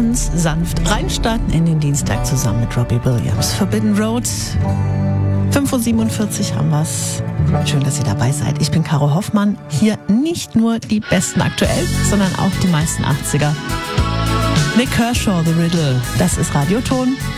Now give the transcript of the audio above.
ganz sanft reinstarten in den Dienstag zusammen mit Robbie Williams. Forbidden Road, 5:47 haben wir's. Schön, dass ihr dabei seid. Ich bin Caro Hoffmann. Hier nicht nur die besten aktuell, sondern auch die meisten 80er. Nick Kershaw, The Riddle. Das ist Radioton.